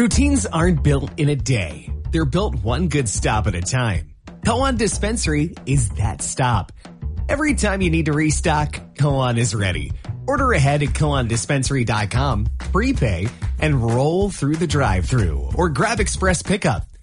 Routines aren't built in a day. They're built one good stop at a time. Koan Dispensary is that stop. Every time you need to restock, Koan is ready. Order ahead at KoanDispensary.com, prepay, and roll through the drive-thru or grab express pickup.